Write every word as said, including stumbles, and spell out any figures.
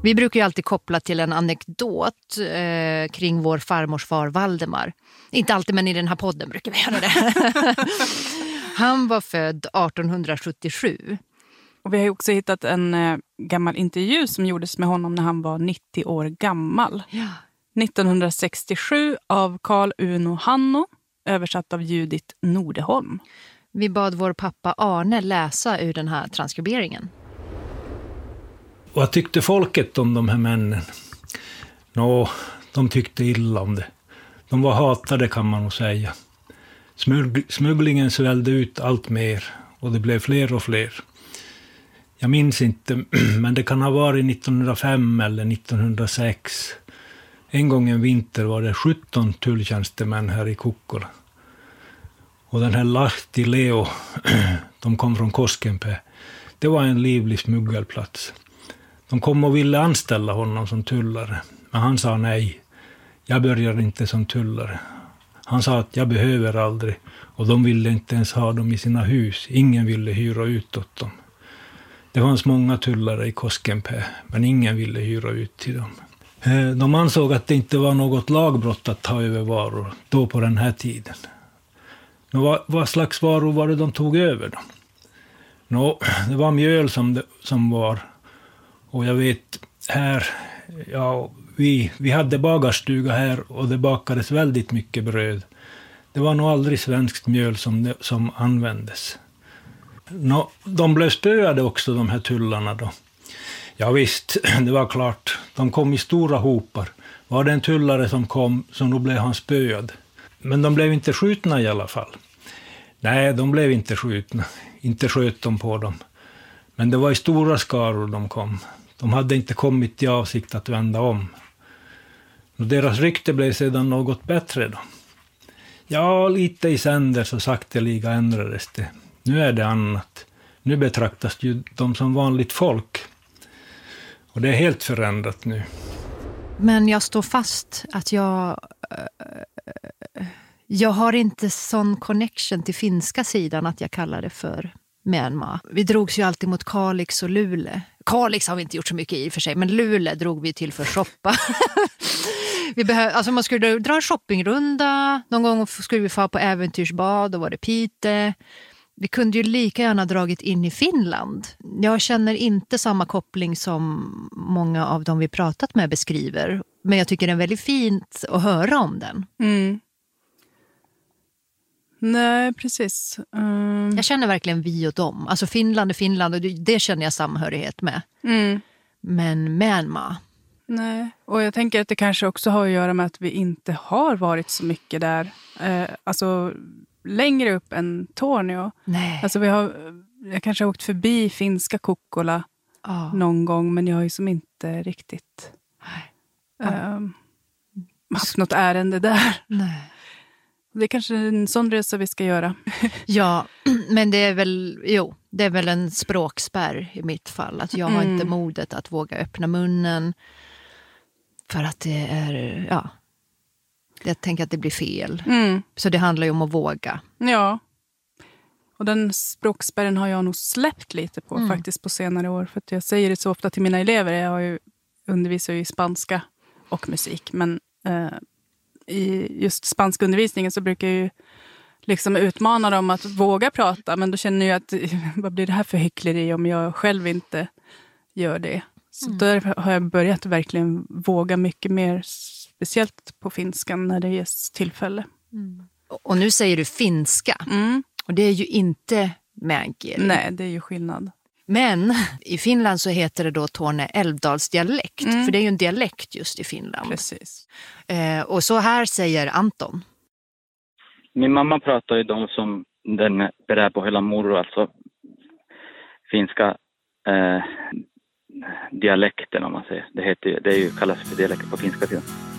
Vi brukar ju alltid koppla till en anekdot eh, kring vår farmors far Valdemar. Inte alltid, men i den här podden brukar vi göra det. Han var född arton sjuttiosju. Och vi har ju också hittat en eh, gammal intervju som gjordes med honom när han var nittio år gammal. Ja. nittonhundrasextiosju av Carl Uno Hanno, översatt av Judith Nordeholm. Vi bad vår pappa Arne läsa ur den här transkriberingen. Vad tyckte folket om de här männen? Nå, de tyckte illa om det. De var hatade, kan man nog säga. Smugg- smugglingen svällde ut allt mer och det blev fler och fler. Jag minns inte, men det kan ha varit nittonhundrafem eller nittonhundrasex. En gång en vinter var det sjutton tulltjänstemän här i Kokkola. Och den här Lahti Leo, de kom från Koskenpää. Det var en livlig smuggelplats. De kom och ville anställa honom som tullare. Men han sa nej. Jag börjar inte som tullare. Han sa att jag behöver aldrig. Och de ville inte ens ha dem i sina hus. Ingen ville hyra ut åt dem. Det fanns många tullare i Koskenpää. Men ingen ville hyra ut till dem. De ansåg att det inte var något lagbrott att ta över varor. Då på den här tiden. Nå, vad, vad slags varor var det de tog över då? Nå, det var mjöl som, det, som var. Och jag vet här, ja, vi, vi hade bagarstuga här och det bakades väldigt mycket bröd. Det var nog aldrig svenskt mjöl som, det, som användes. Nå, de blev spöade också, de här tullarna då. Ja visst, det var klart. De kom i stora hopar. Var det en tullare som kom så då blev han spöad. Men de blev inte skjutna i alla fall. Nej, de blev inte skjutna. Inte sköt de på dem. Men det var i stora skaror de kom. De hade inte kommit i avsikt att vända om. Och deras rykte blev sedan något bättre då. Ja, lite i sänder så sakteliga ändrades det. Nu är det annat. Nu betraktas ju de som vanligt folk. Och det är helt förändrat nu. Men jag står fast att jag... Jag har inte sån connection till finska sidan att jag kallar det för Myanmar. Vi drogs ju alltid mot Kalix och Luleå. Kalix har vi inte gjort så mycket i för sig, men Luleå drog vi till för att shoppa. vi behöv, alltså man skulle dra en shoppingrunda. Någon gång skulle vi få på äventyrsbad, då var det Pite. Vi kunde ju lika gärna dragit in i Finland. Jag känner inte samma koppling som många av dem vi pratat med beskriver. Men jag tycker det är väldigt fint att höra om den. Mm. Nej, precis. Um... Jag känner verkligen vi och dem. Alltså Finland är Finland och det känner jag samhörighet med. Mm. Men Myanmar. Nej, och jag tänker att det kanske också har att göra med att vi inte har varit så mycket där. Eh, alltså längre upp än Tornio. Nej. Alltså vi har, jag kanske har åkt förbi finska Kokkola oh. någon gång, men jag har ju som inte riktigt oh. eh, haft något ärende där. Nej. Det är kanske en sån resa vi ska göra. Ja, men det är väl, jo, det är väl en språkspärr i mitt fall. Att jag har mm. inte modet att våga öppna munnen. För att det är, ja, jag tänker att det blir fel. Mm. Så det handlar ju om att våga. Ja, och den språkspärren har jag nog släppt lite på mm. faktiskt på senare år. För att jag säger det så ofta till mina elever. Jag har ju undervisar ju i spanska och musik, men... Eh, i just spanska undervisningen så brukar jag ju liksom utmana dem att våga prata, men då känner jag att vad blir det här för hyckleri om jag själv inte gör det. Så mm. där har jag börjat verkligen våga mycket mer, speciellt på finskan när det ges tillfälle. Mm. Och nu säger du finska, mm. och det är ju inte meänkieli. Nej, det är ju skillnad. Men i Finland så heter det då Torne älvdalsdialekt. Mm. För det är ju en dialekt just i Finland. Precis. Eh, och så här säger Anton. Min mamma pratar ju de som den berär på hela moro, alltså finska eh, dialekten om man säger. Det, heter, det är ju, kallas för dialekt på finska sidan.